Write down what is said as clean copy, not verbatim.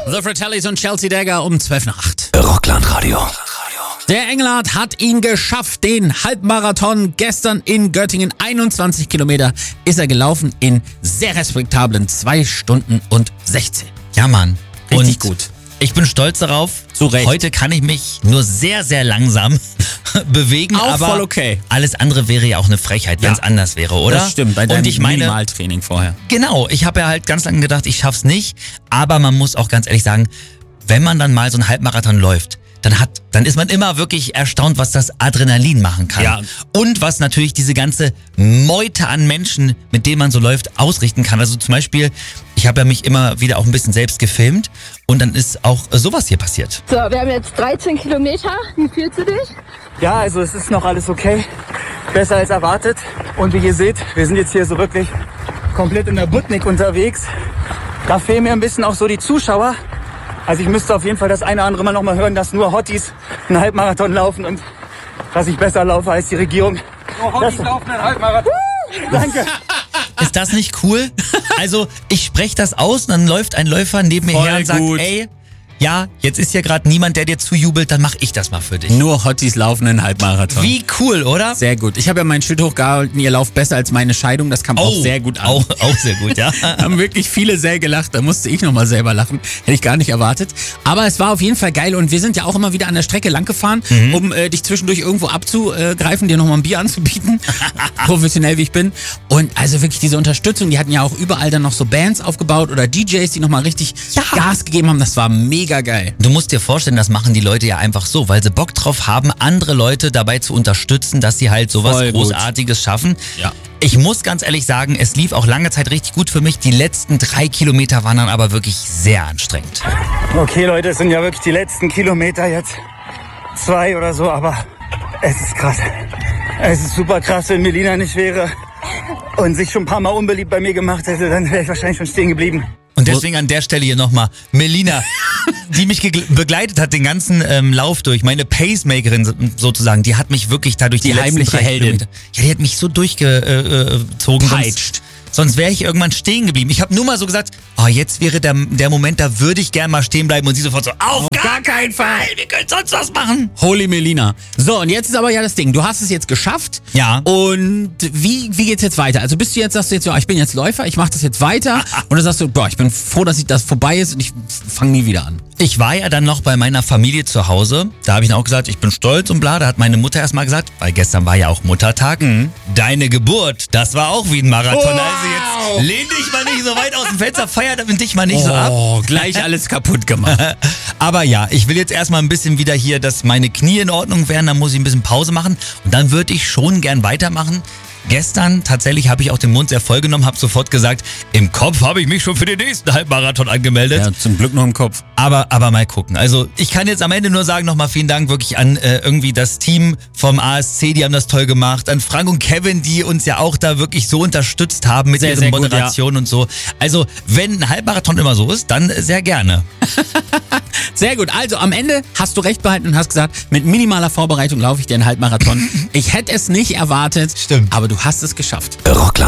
The Fratellis und Chelsea Dagger um 7:55. Rockland-Radio. Der Engelhardt hat ihn geschafft, den Halbmarathon gestern in Göttingen. 21 Kilometer ist er gelaufen in sehr respektablen 2 Stunden und 16. Ja, Mann. Richtig Und gut. Ich bin stolz darauf. Zu Recht. Heute kann ich mich nur sehr, sehr langsam bewegen. Auch aber voll okay. Alles andere wäre ja auch eine Frechheit, wenn es anders wäre, oder? Das stimmt, bei deinem Und ich meine, Minimaltraining vorher. genau, ich habe ja halt ganz lange gedacht, ich schaff's nicht. Aber man muss auch ganz ehrlich sagen, wenn man dann mal so einen Halbmarathon läuft, dann ist man immer wirklich erstaunt, was das Adrenalin machen kann. Ja. Und was natürlich diese ganze Meute an Menschen, mit denen man so läuft, ausrichten kann. Also zum Beispiel, ich habe ja mich immer wieder auch ein bisschen selbst gefilmt und dann ist auch sowas hier passiert. So, wir haben jetzt 13 Kilometer. Wie fühlst du dich? Ja, also es ist noch alles okay. Besser als erwartet. Und wie ihr seht, wir sind jetzt hier so wirklich komplett in der Butnik unterwegs. Da fehlen mir ein bisschen auch so die Zuschauer. Also ich müsste auf jeden Fall das eine oder andere Mal noch mal hören, dass nur Hotties einen Halbmarathon laufen und dass ich besser laufe als die Regierung. Nur Hotties laufen einen Halbmarathon. Danke. Ist das nicht cool? Also ich spreche das aus und dann läuft ein Läufer neben mir Voll her und sagt, gut. ey, ja, jetzt ist ja gerade niemand, der dir zujubelt, dann mach ich das mal für dich. Nur Hotties laufen einen Halbmarathon. Wie cool, oder? Sehr gut. Ich habe ja mein Schild hochgehalten, ihr lauft besser als meine Scheidung. Das kam auch sehr gut an. Auch sehr gut, ja. Haben wirklich viele sehr gelacht. Da musste ich nochmal selber lachen. Hätte ich gar nicht erwartet. Aber es war auf jeden Fall geil. Und wir sind ja auch immer wieder an der Strecke lang gefahren, um dich zwischendurch irgendwo abzugreifen, dir nochmal ein Bier anzubieten. Professionell wie ich bin. Und also wirklich diese Unterstützung. Die hatten ja auch überall dann noch so Bands aufgebaut oder DJs, die nochmal richtig Gas gegeben haben. Das war mega geil. Du musst dir vorstellen, das machen die Leute ja einfach so, weil sie Bock drauf haben, andere Leute dabei zu unterstützen, dass sie halt sowas Voll gut. Großartiges schaffen. Ja. Ich muss ganz ehrlich sagen, es lief auch lange Zeit richtig gut für mich. Die letzten 3 Kilometer waren dann aber wirklich sehr anstrengend. Okay, Leute, es sind ja wirklich die letzten Kilometer jetzt. 2 oder so, aber es ist krass. Es ist super krass, wenn Melina nicht wäre und sich schon ein paar Mal unbeliebt bei mir gemacht hätte, dann wäre ich wahrscheinlich schon stehen geblieben. Und deswegen an der Stelle hier nochmal Melina, die mich begleitet hat den ganzen Lauf durch, meine Pacemakerin sozusagen, die hat mich wirklich dadurch die letzten heimliche 3 Heldin. Kilometer, ja, die hat mich so durchgezogen. Peitscht. Sonst wäre ich irgendwann stehen geblieben. Ich habe nur mal so gesagt, oh, jetzt wäre der Moment, da würde ich gern mal stehen bleiben und sie sofort so, auf gar keinen Fall, wir können sonst was machen. Holy Melina. So, und jetzt ist aber ja das Ding. Du hast es jetzt geschafft. Ja. Und wie geht's jetzt weiter? Also sagst du jetzt, ja, ich bin jetzt Läufer, ich mache das jetzt weiter. Und dann sagst du, boah, ich bin froh, dass das vorbei ist und ich fange nie wieder an. Ich war ja dann noch bei meiner Familie zu Hause. Da habe ich dann auch gesagt, ich bin stolz und bla. Da hat meine Mutter erstmal gesagt, weil gestern war ja auch Muttertag, deine Geburt, das war auch wie ein Marathon. Wow. Also jetzt lehn dich mal nicht so weit aus dem Fenster, feier dich mal nicht so ab. Oh, gleich alles kaputt gemacht. Aber ja, ich will jetzt erstmal ein bisschen wieder hier, dass meine Knie in Ordnung wären. Dann muss ich ein bisschen Pause machen. Und dann würde ich schon gern weitermachen. Gestern tatsächlich habe ich auch den Mund sehr voll genommen, habe sofort gesagt, im Kopf habe ich mich schon für den nächsten Halbmarathon angemeldet. Ja, zum Glück nur im Kopf. Aber mal gucken. Also ich kann jetzt am Ende nur sagen, nochmal vielen Dank wirklich an irgendwie das Team vom ASC, die haben das toll gemacht. An Frank und Kevin, die uns ja auch da wirklich so unterstützt haben mit Sehr, ihren sehr gut, Moderationen und so. Also wenn ein Halbmarathon immer so ist, dann sehr gerne. Sehr gut. Also am Ende hast du recht behalten und hast gesagt, mit minimaler Vorbereitung laufe ich dir einen Halbmarathon. Ich hätte es nicht erwartet. Stimmt. Aber du hast es geschafft. Rockland.